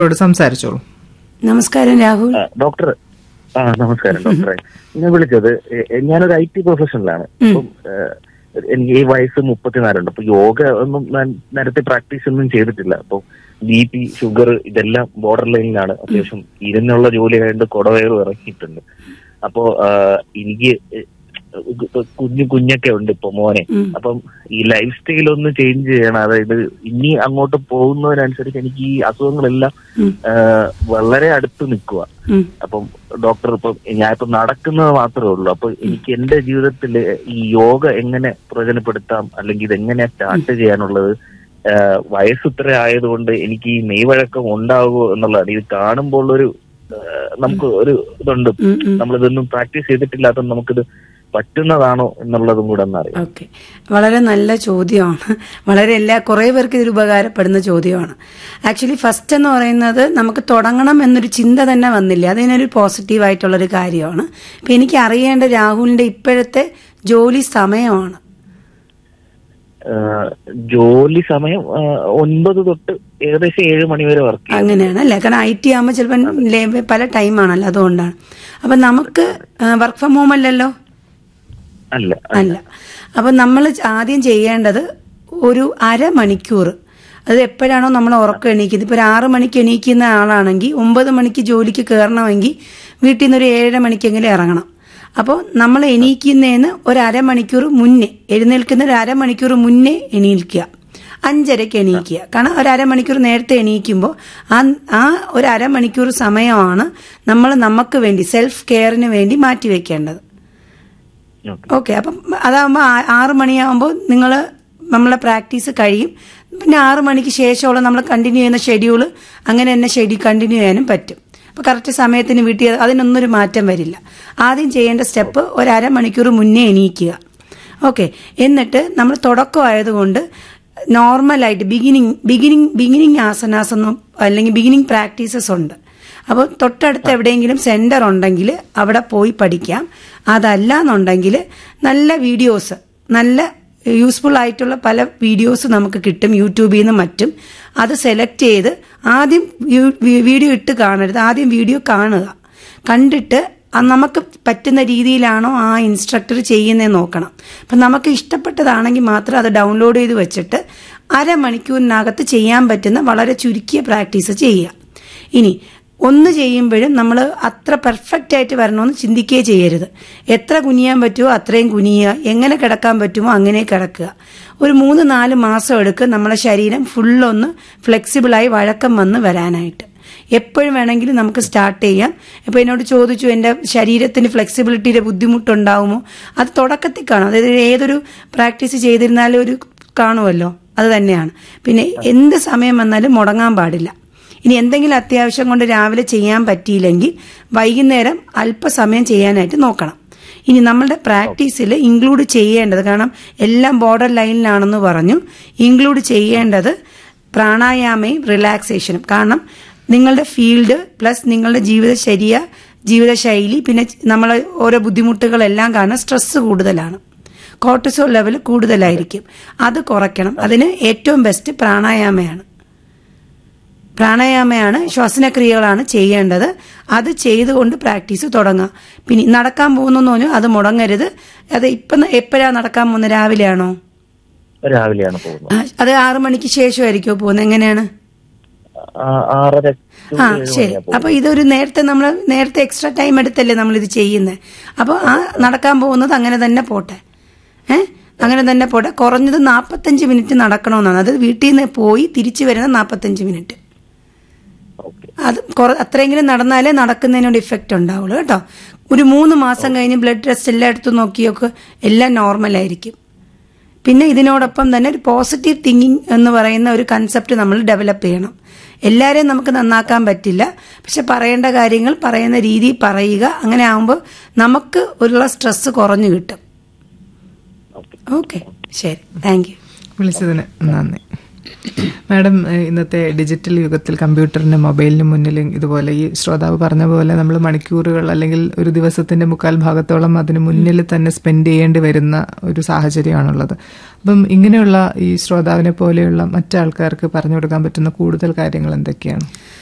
സംസാരിച്ചോളൂ. നമസ്കാരം രാഹുൽ. ഡോക്ടർ. നമസ്കാരം ഡോക്ടറെ. ഞാൻ വിളിച്ചത്, ഞാനൊരു IT പ്രൊഫഷണലാണ്. അപ്പം എനിക്ക് ഈ വയസ്സ് 34. അപ്പൊ യോഗ ഒന്നും ഞാൻ നേരത്തെ പ്രാക്ടീസ് ഒന്നും ചെയ്തിട്ടില്ല. അപ്പൊ BP, ഷുഗർ ഇതെല്ലാം ബോർഡർ ലൈനിലാണ്. അത്യാവശ്യം ഇരുന്നുള്ള ജോലി ആയതുകൊണ്ട് കുടവയറും ഇറക്കിയിട്ടുണ്ട്. അപ്പോ എനിക്ക് കുഞ്ഞൊക്കെ ഉണ്ട് ഇപ്പൊ മോനെ. അപ്പം ഈ ലൈഫ് സ്റ്റൈൽ ഒന്ന് ചേഞ്ച് ചെയ്യണം. അതായത് ഇനി അങ്ങോട്ട് പോകുന്നതിനനുസരിച്ച് എനിക്ക് ഈ അസുഖങ്ങളെല്ലാം വളരെ അടുത്ത് നിൽക്കുക. അപ്പം ഡോക്ടർ, ഇപ്പം ഞാനിപ്പോ നടക്കുന്നത് മാത്രമേ ഉള്ളൂ. അപ്പൊ എനിക്ക് എന്റെ ജീവിതത്തിൽ ഈ യോഗ എങ്ങനെ പ്രയോജനപ്പെടുത്താം, അല്ലെങ്കിൽ ഇതെങ്ങനെ സ്റ്റാർട്ട് ചെയ്യാനുള്ളത്, വയസ്സ് ഇത്ര ആയതുകൊണ്ട് എനിക്ക് ഈ മെയ്വഴക്കം ഉണ്ടാകുമോ എന്നുള്ളതാണ്. ഇത് കാണുമ്പോൾ ഒരു നമുക്ക് ഒരു ഇതുണ്ട്, നമ്മളിതൊന്നും പ്രാക്ടീസ് ചെയ്തിട്ടില്ലാത്ത നമുക്കിത് പറ്റുന്നതാണോ എന്നുള്ളതും കൂടെ ഒന്നറിയാം. ഓക്കെ, വളരെ നല്ല ചോദ്യമാണ്. വളരെ കുറെ പേർക്ക് ഇതിൽ ഉപകാരപ്പെടുന്ന ചോദ്യമാണ്. ആക്ച്വലി ഫസ്റ്റ് എന്ന് പറയുന്നത് നമുക്ക് തുടങ്ങണം എന്നൊരു ചിന്ത തന്നെ വന്നില്ല. അതിനൊരു പോസിറ്റീവായിട്ടുള്ളൊരു കാര്യമാണ്. ഇപ്പം എനിക്ക് അറിയേണ്ട രാഹുലിന്റെ ഇപ്പോഴത്തെ ജോലി സമയമാണ്. ജോലി സമയം 9 തൊട്ട് ഏകദേശം 7 മണി വരെ വർക്ക് ചെയ്യും. അങ്ങനെയാണ് അല്ലേ? കാരണം IT ആകുമ്പോൾ ചിലപ്പോൾ പല ടൈമാണല്ലോ, അതുകൊണ്ടാണ്. അപ്പം നമുക്ക് വർക്ക് ഫ്രം ഹോം അല്ലല്ലോ? അല്ല. അപ്പം നമ്മൾ ആദ്യം ചെയ്യേണ്ടത് ഒരു അരമണിക്കൂർ, അത് എപ്പോഴാണോ നമ്മൾ ഉറക്കം എണീക്കുന്നത്, ഇപ്പോൾ ഒരു 6 മണിക്ക് എണീക്കുന്ന ആളാണെങ്കിൽ 9 മണിക്ക് ജോലിക്ക് കയറണമെങ്കിൽ വീട്ടിൽ നിന്ന് ഒരു 7:30 മണിക്കെങ്കിലും ഇറങ്ങണം. അപ്പോൾ നമ്മൾ എണീക്കുന്നതിന് ഒരു അരമണിക്കൂർ മുന്നേ, എഴുന്നേൽക്കുന്ന ഒരു അരമണിക്കൂർ മുന്നേ എണീൽക്കുക. 5:30ക്ക് എണീക്കുക. കാരണം ഒരു അരമണിക്കൂർ നേരത്തെ എണീക്കുമ്പോൾ ആ ഒരു അരമണിക്കൂർ സമയമാണ് നമ്മൾ നമുക്ക് വേണ്ടി സെൽഫ് കെയറിന് വേണ്ടി മാറ്റിവെക്കേണ്ടത്. ഓക്കെ, അപ്പം അതാകുമ്പോൾ 6 മണിയാകുമ്പോൾ നമ്മളെ പ്രാക്ടീസ് കഴിയും. പിന്നെ 6 മണിക്ക് ശേഷമുള്ള നമ്മൾ കണ്ടിന്യൂ ചെയ്യുന്ന ഷെഡ്യൂൾ അങ്ങനെ തന്നെ കണ്ടിന്യൂ ചെയ്യാനും പറ്റും. അപ്പോൾ കറക്റ്റ് സമയത്തിന് വീട്ടിൽ അതിനൊന്നൊരു മാറ്റം വരില്ല. ആദ്യം ചെയ്യേണ്ട സ്റ്റെപ്പ് ഒരു അരമണിക്കൂർ മുന്നേ എണീക്കുക. ഓക്കെ, എന്നിട്ട് നമ്മൾ തുടക്കമായതുകൊണ്ട് നോർമലായിട്ട് ബിഗിനിങ് ആസനാസ് ഒന്നും അല്ലെങ്കിൽ ബിഗിനിങ് പ്രാക്ടീസസ് ഉണ്ട്. അപ്പോൾ തൊട്ടടുത്ത് എവിടെയെങ്കിലും സെന്റർ ഉണ്ടെങ്കിൽ അവിടെ പോയി പഠിക്കാം. അതല്ല എന്നുണ്ടെങ്കിൽ നല്ല വീഡിയോസ്, നല്ല യൂസ്ഫുൾ ആയിട്ടുള്ള പല വീഡിയോസ് നമുക്ക് കിട്ടും യൂട്യൂബിൽ നിന്നും മറ്റും. അത് സെലക്ട് ചെയ്ത് ആദ്യം വീഡിയോ ഇട്ട് കാണരുത്, ആദ്യം വീഡിയോ കാണുക. കണ്ടിട്ട് നമുക്ക് പറ്റുന്ന രീതിയിലാണോ ആ ഇൻസ്ട്രക്ടർ ചെയ്യുന്നതെന്ന് നോക്കണം. അപ്പം നമുക്ക് ഇഷ്ടപ്പെട്ടതാണെങ്കിൽ മാത്രം അത് ഡൗൺലോഡ് ചെയ്ത് വെച്ചിട്ട് അരമണിക്കൂറിനകത്ത് ചെയ്യാൻ പറ്റുന്ന വളരെ ചുരുക്കിയ പ്രാക്ടീസ് ചെയ്യുക. ഇനി ഒന്ന് ചെയ്യുമ്പോഴും നമ്മൾ അത്ര പെർഫെക്റ്റ് ആയിട്ട് വരണമെന്ന് ചിന്തിക്കുകയേ ചെയ്യരുത്. എത്ര കുനിയാൻ പറ്റുമോ അത്രയും കുനിയുക, എങ്ങനെ കിടക്കാൻ പറ്റുമോ അങ്ങനെ കിടക്കുക. ഒരു 3-4 മാസം എടുക്കും നമ്മളെ ശരീരം ഫുള്ളൊന്ന് ഫ്ലെക്സിബിളായി വഴക്കം വന്ന് വരാനായിട്ട്. എപ്പോഴും വേണമെങ്കിലും നമുക്ക് സ്റ്റാർട്ട് ചെയ്യാം. ഇപ്പോൾ എന്നോട് ചോദിച്ചു എൻ്റെ ശരീരത്തിന് ഫ്ലെക്സിബിലിറ്റിയുടെ ബുദ്ധിമുട്ടുണ്ടാവുമോ? അത് തുടക്കത്തിൽ കാണും. അതായത് ഏതൊരു പ്രാക്ടീസ് ചെയ്തിരുന്നാലും ഒരു കാണുമല്ലോ, അത് തന്നെയാണ്. പിന്നെ എന്ത് സമയം വന്നാലും മുടങ്ങാൻ പാടില്ല. ഇനി എന്തെങ്കിലും അത്യാവശ്യം കൊണ്ട് രാവിലെ ചെയ്യാൻ പറ്റിയില്ലെങ്കിൽ വൈകുന്നേരം അല്പസമയം ചെയ്യാനായിട്ട് നോക്കണം. ഇനി നമ്മളുടെ പ്രാക്ടീസിൽ ഇൻക്ലൂഡ് ചെയ്യേണ്ടത്, കാരണം എല്ലാം ബോർഡർ ലൈനിലാണെന്ന് പറഞ്ഞു, ഇൻക്ലൂഡ് ചെയ്യേണ്ടത് പ്രാണായാമയും റിലാക്സേഷനും. കാരണം നിങ്ങളുടെ ഫീൽഡ് പ്ലസ് നിങ്ങളുടെ ജീവിതശൈലി പിന്നെ നമ്മളെ ഓരോ ബുദ്ധിമുട്ടുകളെല്ലാം കാരണം സ്ട്രെസ് കൂടുതലാണ്, കോർട്ടിസോൾ ലെവൽ കൂടുതലായിരിക്കും. അത് കുറയ്ക്കണം. അതിന് ഏറ്റവും ബെസ്റ്റ് പ്രാണായാമയാണ്. ശ്വസനക്രിയകളാണ് ചെയ്യേണ്ടത്. അത് ചെയ്തുകൊണ്ട് പ്രാക്ടീസ് തുടങ്ങുക. പിന്നെ നടക്കാൻ പോകുന്നു അത് മുടങ്ങരുത്. അത് ഇപ്പം എപ്പോഴാണ് നടക്കാൻ പോകുന്നത്? രാവിലെയാണോ? രാവിലെയാണ് പോകുന്നത്. അത് 6 മണിക്ക് ശേഷമായിരിക്കുമോ പോകുന്നത്? എങ്ങനെയാണ്? 6:30. ശരി. അപ്പൊ ഇതൊരു നേരത്തെ എക്സ്ട്രാ ടൈം എടുത്തല്ലേ നമ്മൾ ഇത് ചെയ്യുന്നത്. അപ്പൊ ആ നടക്കാൻ പോകുന്നത് അങ്ങനെ തന്നെ പോട്ടെ. അങ്ങനെ തന്നെ പോട്ടെ. കുറഞ്ഞത് 45 മിനിറ്റ് നടക്കണമെന്നാണ്. അത് വീട്ടിൽ നിന്ന് പോയി തിരിച്ചു വരുന്ന 45 മിനിറ്റ്. അത് അത്രയെങ്കിലും നടന്നാലേ നടക്കുന്നതിനോട് ഇഫക്റ്റ് ഉണ്ടാവുള്ളൂ കേട്ടോ. ഒരു 3 മാസം കഴിഞ്ഞ് ബ്ലഡ് ടെസ്റ്റ് എല്ലായിടത്തും നോക്കിയൊക്കെ എല്ലാം നോർമലായിരിക്കും. പിന്നെ ഇതിനോടൊപ്പം തന്നെ ഒരു പോസിറ്റീവ് തിങ്കിങ് എന്ന് പറയുന്ന ഒരു കൺസെപ്റ്റ് നമ്മൾ ഡെവലപ്പ് ചെയ്യണം. എല്ലാവരെയും നമുക്ക് നന്നാക്കാൻ പറ്റില്ല, പക്ഷെ പറയേണ്ട കാര്യങ്ങൾ പറയുന്ന രീതി പറയുക. അങ്ങനെ ആകുമ്പോൾ നമുക്ക് ഉള്ള സ്ട്രെസ് കുറഞ്ഞു കിട്ടും. ഓക്കെ, ശരി, താങ്ക് യു. വിളിച്ചതിന് നന്ദി. മാഡം, ഇന്നത്തെ ഡിജിറ്റൽ യുഗത്തിൽ കമ്പ്യൂട്ടറിനും മൊബൈലിനും മുന്നിൽ ഇതുപോലെ ഈ ശ്രോതാവ് പറഞ്ഞ പോലെ നമ്മൾ മണിക്കൂറുകൾ അല്ലെങ്കിൽ ഒരു ദിവസത്തിന്റെ 3/4 ഭാഗത്തോളം അതിന് മുന്നിൽ തന്നെ സ്പെൻഡ് ചെയ്യേണ്ടി വരുന്ന ഒരു സാഹചര്യമാണുള്ളത്. അപ്പം ഇങ്ങനെയുള്ള ഈ ശ്രോതാവിനെ പോലെയുള്ള മറ്റാൾക്കാർക്ക് പറഞ്ഞു കൊടുക്കാൻ പറ്റുന്ന കൂടുതൽ കാര്യങ്ങൾ എന്തൊക്കെയാണ്?